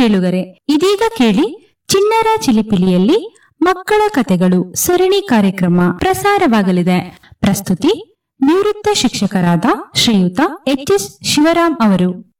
ಕೇಳುಗರೆ, ಇದೀಗ ಕೇಳಿ ಚಿಣ್ಣರ ಚಿಲಿಪಿಲಿಯಲ್ಲಿ ಮಕ್ಕಳ ಕಥೆಗಳು ಸರಣಿ ಕಾರ್ಯಕ್ರಮ ಪ್ರಸಾರವಾಗಲಿದೆ. ಪ್ರಸ್ತುತಿ ನಿವೃತ್ತ ಶಿಕ್ಷಕರಾದ ಶ್ರೀಯುತ ಎಚ್.ಎಸ್. ಶಿವರಾಮ್ ಅವರು.